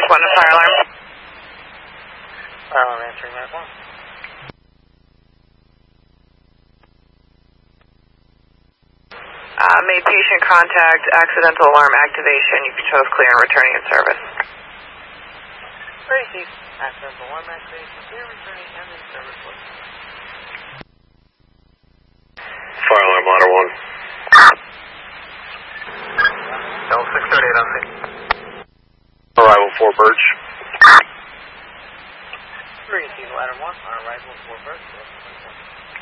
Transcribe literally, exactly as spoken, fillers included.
one to fire alarm. Fire alarm answering Mac one. Uh, made patient contact, accidental alarm activation. You can chose clear and returning in service. Tracy, accidental alarm activation, clear, returning, and in service. Fire alarm ladder one. L six thirty-eight on scene. Arrival four Birch. Tracy, ladder one, on arrival four Birch.